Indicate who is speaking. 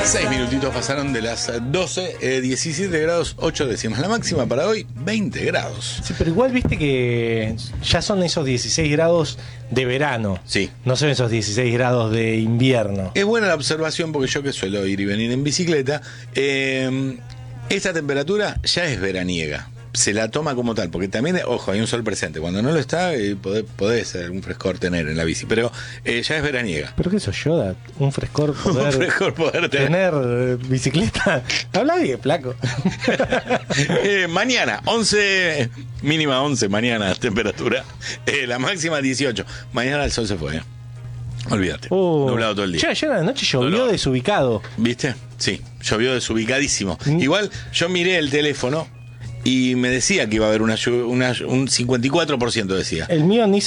Speaker 1: 6 minutitos pasaron de las 12, 17 grados 8 décimas. La máxima para hoy, 20 grados.
Speaker 2: Sí, pero igual viste que ya son esos 16 grados de verano.
Speaker 1: Sí.
Speaker 2: No son esos 16 grados de invierno.
Speaker 1: Es buena la observación porque yo que suelo ir y venir en bicicleta, esta temperatura ya es veraniega. Se la toma como tal, porque también, ojo, hay un sol presente. Cuando no lo está, podés un frescor tener en la bici, pero ya es veraniega.
Speaker 2: ¿Pero qué sos, Yoda? ¿Un frescor poder,
Speaker 1: Un frescor poder
Speaker 2: tener bicicleta? Habla bien, flaco.
Speaker 1: Mañana, 11, mínima 11, mañana temperatura. La máxima 18. Mañana el sol se fue. Olvídate. Nublado todo el día.
Speaker 2: Che, ayer a la noche llovió desubicado.
Speaker 1: ¿Viste? Sí, llovió desubicadísimo. Igual yo miré el teléfono y me decía que iba a haber un 54%, decía.
Speaker 2: El mío ni